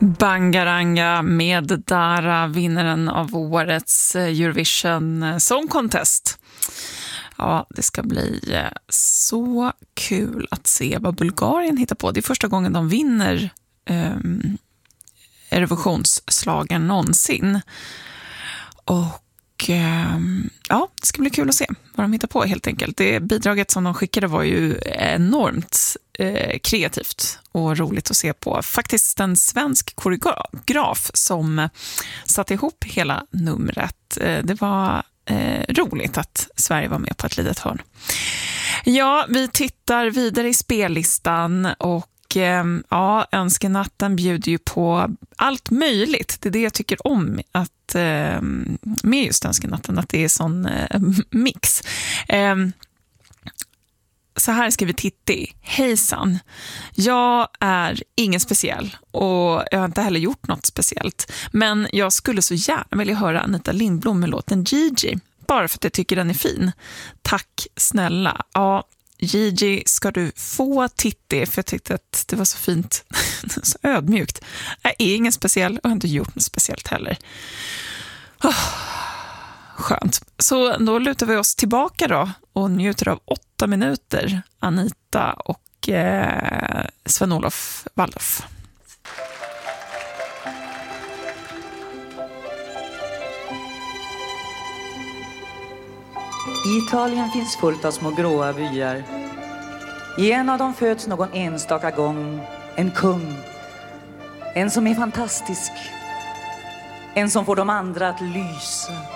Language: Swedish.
Bangaranga med Dara, vinnaren av årets Eurovision Song Contest. Ja, det ska bli så kul att se vad Bulgarien hittar på. Det är första gången de vinner Eurovisionsslagen någonsin. Och ja, det ska bli kul att se vad de hittar på helt enkelt. Det bidraget som de skickade var ju enormt kreativt och roligt att se på. Faktiskt en svensk koreograf som satte ihop hela numret. Det var roligt att Sverige var med på ett litet hörn. Ja, vi tittar vidare i spellistan och ja, önskenatten bjuder ju på allt möjligt. Det är det jag tycker om att med just önskenatten, att det är sån mix. Så här ska vi titta i. Hejsan, jag är ingen speciell och jag har inte heller gjort något speciellt. Men jag skulle så gärna vilja höra Anita Lindblom med låten Gigi. Bara för att jag tycker den är fin. Tack snälla. Ja, Gigi ska du få titta, för jag tyckte att det var så fint. Så ödmjukt. Jag är ingen speciell och har inte gjort något speciellt heller. Skönt. Så då lutar vi oss tillbaka då och njuter av 8 minuter. Anita och Sven-Olof Waldorf. I Italien finns fullt av små gråa byar. I en av dem föds någon enstaka gång en kung. En som är fantastisk. En som får de andra att lysa.